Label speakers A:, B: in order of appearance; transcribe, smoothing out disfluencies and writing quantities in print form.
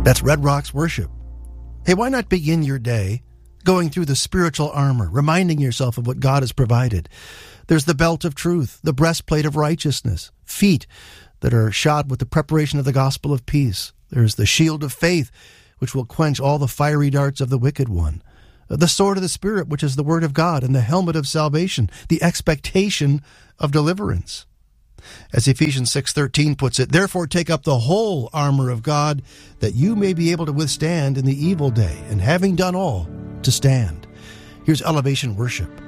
A: That's Red Rocks Worship. Hey, why not begin your day going through the spiritual armor, reminding yourself of what God has provided? There's the belt of truth, the breastplate of righteousness, feet that are shod with the preparation of the gospel of peace. There's the shield of faith, which will quench all the fiery darts of the wicked one. The sword of the Spirit, which is the word of God, and the helmet of salvation, the expectation of deliverance. As Ephesians 6:13 puts it, therefore take up the whole armor of God, that you may be able to withstand in the evil day, and having done all, to stand. Here's Elevation Worship.